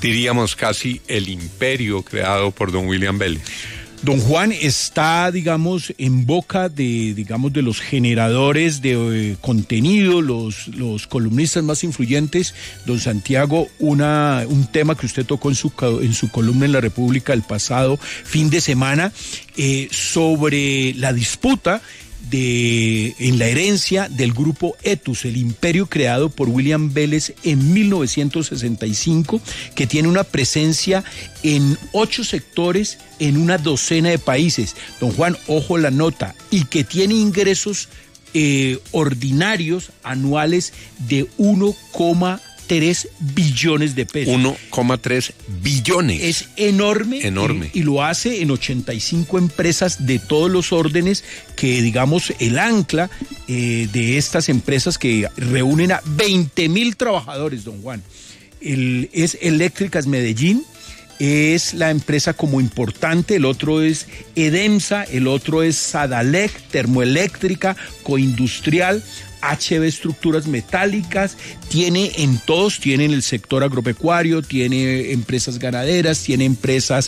diríamos casi el imperio creado por don William Vélez. Don Juan está, digamos, en boca de los generadores de contenido, los columnistas más influyentes. Don Santiago, un tema que usted tocó en su columna en La República el pasado fin de semana, sobre la disputa en la herencia del grupo Etus, el imperio creado por William Vélez en 1965, que tiene una presencia en 8 sectores en una docena de países. Don Juan, ojo la nota, y que tiene ingresos ordinarios anuales de 1,3 billones de pesos. 1,3 billones. Es enorme. Y lo hace en 85 empresas de todos los órdenes, que digamos el ancla de estas empresas que reúnen a 20,000 trabajadores, don Juan. Es Eléctricas Medellín, es la empresa como importante, el otro es Edemsa, el otro es Sadalec, Termoeléctrica, Coindustrial, HB Estructuras Metálicas, tiene en el sector agropecuario, tiene empresas ganaderas, tiene empresas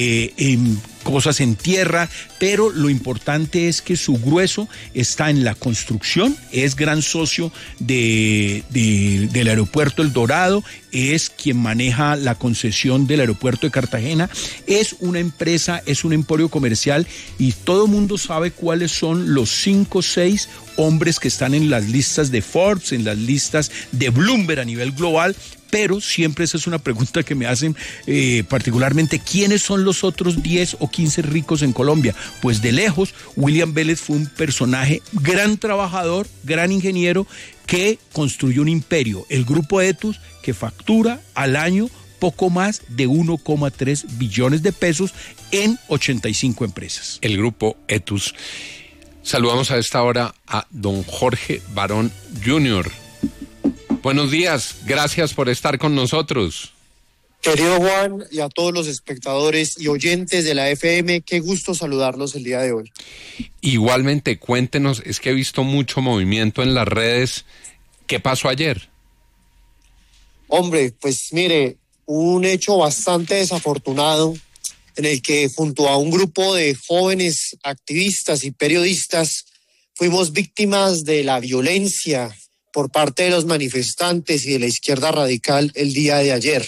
cosas en tierra, pero lo importante es que su grueso está en la construcción, es gran socio del aeropuerto El Dorado, es quien maneja la concesión del aeropuerto de Cartagena, es una empresa, es un emporio comercial, y todo el mundo sabe cuáles son los 5 o 6 hombres que están en las listas de Forbes, en las listas de Bloomberg a nivel global. Pero siempre esa es una pregunta que me hacen particularmente, ¿quiénes son los otros 10 o 15 ricos en Colombia? Pues de lejos, William Vélez fue un personaje, gran trabajador, gran ingeniero, que construyó un imperio, el grupo Etus, que factura al año poco más de 1,3 billones de pesos en 85 empresas. El grupo Etus. Saludamos a esta hora a don Jorge Barón Jr. Buenos días, gracias por estar con nosotros. Querido Juan, y a todos los espectadores y oyentes de la FM, qué gusto saludarlos el día de hoy. Igualmente, cuéntenos, es que he visto mucho movimiento en las redes. ¿Qué pasó ayer? Hombre, pues mire, un hecho bastante desafortunado en el que junto a un grupo de jóvenes activistas y periodistas fuimos víctimas de la violencia por parte de los manifestantes y de la izquierda radical el día de ayer.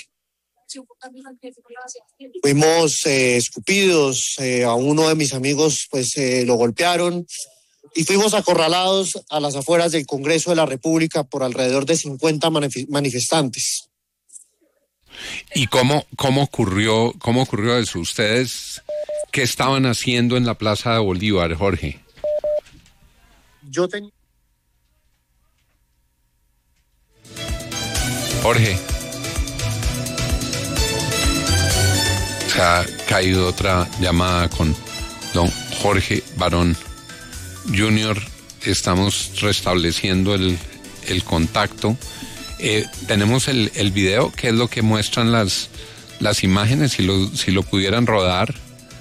Fuimos escupidos, a uno de mis amigos pues lo golpearon y fuimos acorralados a las afueras del Congreso de la República por alrededor de 50 manifestantes. ¿Y cómo ocurrió eso? ¿Ustedes qué estaban haciendo en la Plaza de Bolívar, Jorge? Jorge, se ha caído otra llamada con don Jorge Barón Jr. Estamos restableciendo el contacto. Tenemos el video, que es lo que muestran las imágenes, si lo pudieran rodar.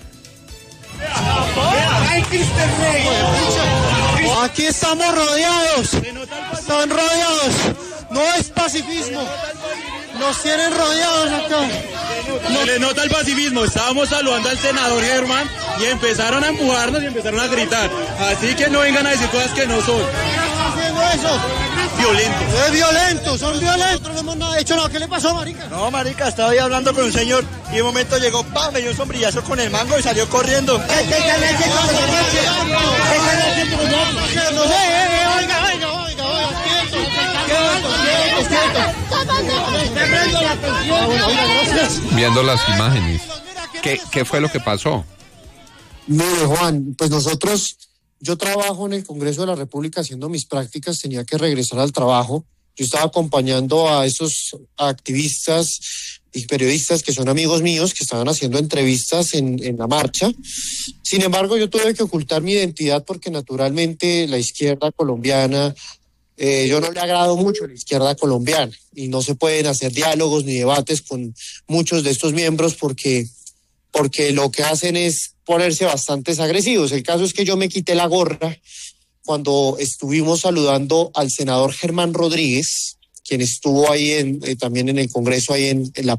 Aquí estamos rodeados, están rodeados, no es pacifismo, nos tienen rodeados acá. Se le nota el pacifismo, estábamos saludando al senador Germán y empezaron a empujarnos y empezaron a gritar, así que no vengan a decir cosas que no son. ¿Qué están haciendo eso? Violentos. Es violento, son violentos. Nosotros no hemos nada hecho nada. ¿Qué le pasó, marica? No, marica, estaba ahí hablando con un señor y de un momento llegó, ¡pam!, me dio un sombrillazo con el mango y salió corriendo. No sé, Viendo las imágenes, ¿qué fue lo que pasó? Mire, Juan, pues yo trabajo en el Congreso de la República haciendo mis prácticas, tenía que regresar al trabajo. Yo estaba acompañando a esos activistas y periodistas que son amigos míos, que estaban haciendo entrevistas en la marcha. Sin embargo, yo tuve que ocultar mi identidad porque naturalmente la izquierda colombiana, yo no le agrado mucho a la izquierda colombiana y no se pueden hacer diálogos ni debates con muchos de estos miembros porque lo que hacen es ponerse bastante agresivos. El caso es que yo me quité la gorra cuando estuvimos saludando al senador Germán Rodríguez, quien estuvo ahí también en el Congreso, ahí en la